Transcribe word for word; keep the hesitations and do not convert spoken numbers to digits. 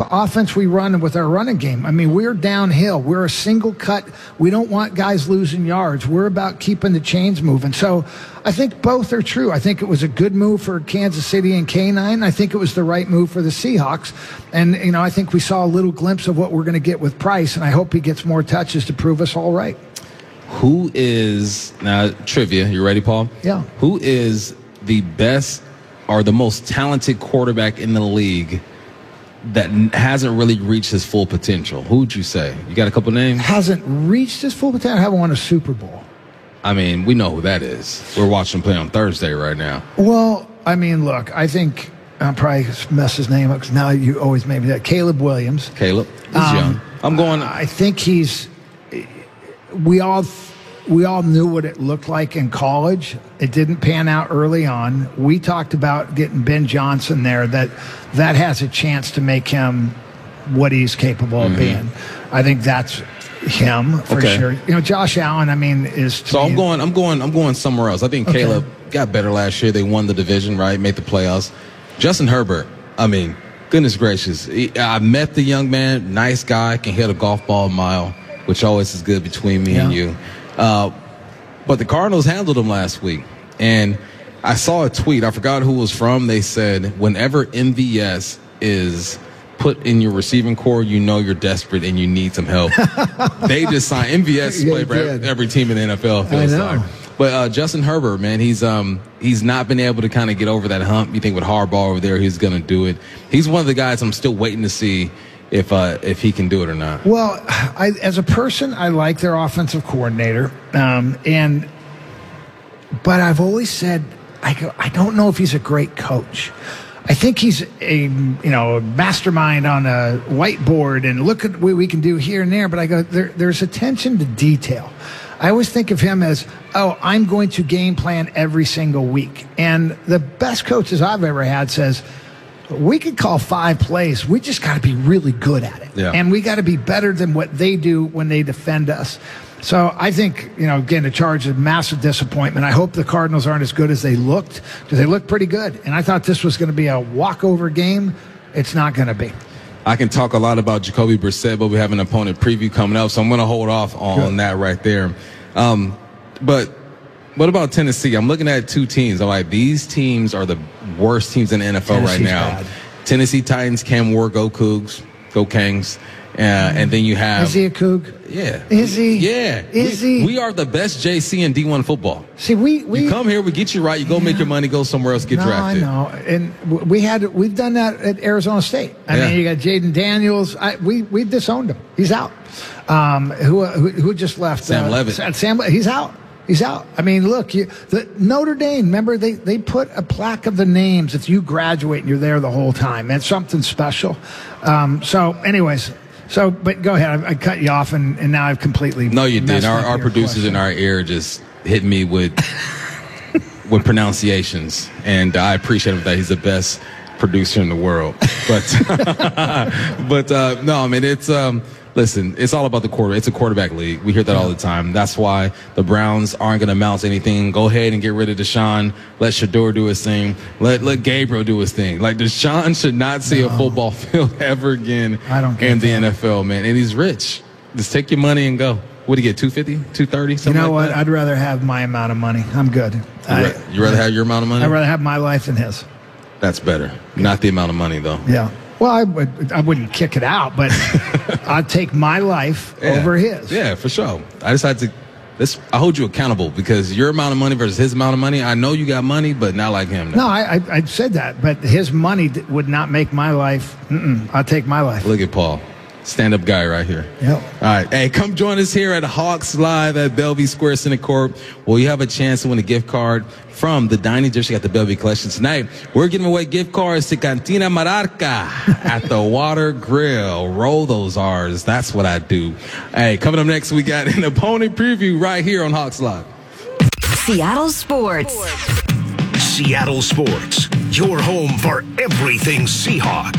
offense we run with our running game. I mean, we're downhill. We're a single cut. We don't want guys losing yards. We're about keeping the chains moving. So I think both are true. I think it was a good move for Kansas City and K nine. I think it was the right move for the Seahawks. And, you know, I think we saw a little glimpse of what we're going to get with Price, and I hope he gets more touches to prove us all right. Who is, now trivia, you ready, Paul? Yeah. Who is the best or the most talented quarterback in the league that hasn't really reached his full potential? Who would you say? You got a couple names? Hasn't reached his full potential? Haven't won a Super Bowl. I mean, we know who that is. We're watching him play on Thursday right now. Well, I mean, look, I think I'll probably mess his name up because now you always made me that. Caleb Williams. Caleb. He's um, young. I'm going. I think he's. We all. We all knew what it looked like in college. It didn't pan out early on. We talked about getting Ben Johnson there. That that has a chance to make him what he's capable of mm-hmm. being. I think that's him for okay. sure. You know, Josh Allen. I mean, is so. me, I'm going. I'm going. I'm going somewhere else. I think okay. Caleb got better last year. They won the division, right? Made the playoffs. Justin Herbert. I mean, goodness gracious. He, I met the young man. Nice guy. Can hit a golf ball a mile, which always is good between me yeah. and you. Uh, but the Cardinals handled him last week. And I saw a tweet. I forgot who it was from. They said, whenever M V S is put in your receiving core, you know you're desperate and you need some help. They just signed M V S yeah, play for every team in the N F L. I know. Like. But uh, Justin Herbert, man, he's um he's not been able to kind of get over that hump. You think with Harbaugh over there, he's going to do it. He's one of the guys I'm still waiting to see if uh, if he can do it or not. Well, I, as a person, I like their offensive coordinator, um, and but I've always said I go, I don't know if he's a great coach. I think he's a you know a mastermind on a whiteboard and look at what we can do here and there. But I go there, there's attention to detail. I always think of him as, oh, I'm going to game plan every single week. And the best coaches I've ever had says, we could call five plays. We just got to be really good at it. Yeah. And we got to be better than what they do when they defend us. So I think, you know, again, the Charge is massive disappointment. I hope the Cardinals aren't as good as they looked, because they looked pretty good. And I thought this was going to be a walkover game. It's not going to be. I can talk a lot about Jacoby Brissett, but we have an opponent preview coming up, so I'm going to hold off on Good. that right there. Um, but what about Tennessee? I'm looking at two teams. I'm like, these teams are the worst teams in the N F L Tennessee's right now. Bad. Tennessee Titans, Cam Ward, go Cougs, go Kangs. Uh, and then you have... Is he a Coug? Yeah. Is he? Yeah. Is we, he? We are the best J C in D one football. See, we... we you come here, we get you right, you go yeah. make your money, go somewhere else, get no, drafted. I know. And we had, we've done that at Arizona State. I yeah. mean, you got Jaden Daniels. I, we, we disowned him. He's out. Um, who, who, who just left? Sam uh, Levitt. Sam, he's out. He's out. I mean, look, you, the Notre Dame, remember, they, they put a plaque of the names if you graduate and you're there the whole time. That's something special. Um, so, anyways... So, but go ahead. I, I cut you off, and, and now I've completely no, you did. Our, our producers question. in our ear just hit me with with pronunciations, and I appreciate him that he's the best producer in the world. But but uh, no, I mean it's um, listen, it's all about the quarter. It's a quarterback league. We hear that yeah. all the time. That's why the Browns aren't going to announce anything. Go ahead and get rid of Deshaun. Let Shador do his thing. Let let Gabriel do his thing. Like, Deshaun should not see no. a football field ever again I don't in the that. N F L, man. And he's rich. Just take your money and go. What do you get, two fifty, two thirty, something You know like what? that? I'd rather have my amount of money. I'm good. You I, ra- you rather have your amount of money? I'd rather have my life than his. That's better. Not the amount of money, though. Yeah. Well, I, would, I wouldn't kick it out, but I'd take my life yeah. over his. Yeah, for sure. I just had to let's, I hold you accountable, because your amount of money versus his amount of money, I know you got money, but not like him. No, I, I, I said that, but his money would not make my life. Mm-mm, I'll take my life. Look at Paul. Stand-up guy right here. Yep. All right. Hey, come join us here at Hawks Live at Bellevue Square Center Court. Well, you have a chance to win a gift card from the Dining District at the Bellevue Collection. Tonight, we're giving away gift cards to Cantina Mararca at the Water Grill. Roll those R's. That's what I do. Hey, coming up next, we got an opponent preview right here on Hawks Live. Seattle Sports. Seattle Sports, your home for everything Seahawks.